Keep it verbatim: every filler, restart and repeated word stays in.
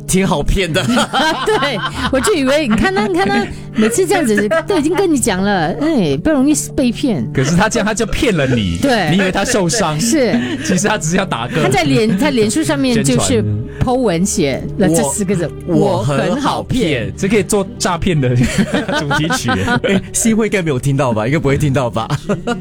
挺好骗的。 对，我就以为你看他，你看他每次这样子都已经跟你讲了，哎，不容易被骗。 可是他这样他就骗了你， 对， 你以为他受伤， 是， 其实他只是要打歌。 他在脸在脸书上面就是 po 文写了这四个字， 我很好骗， 这可以做诈骗的主题曲。 哎，新会应该没有听到吧？应该不会听到吧？